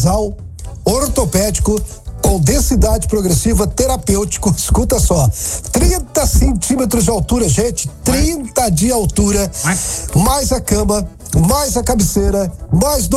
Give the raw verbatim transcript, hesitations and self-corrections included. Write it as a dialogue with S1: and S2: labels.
S1: casal ortopédico com densidade progressiva terapêutico, escuta só, trinta centímetros de altura, gente, trinta de altura, mais a cama, mais a cabeceira, mais dois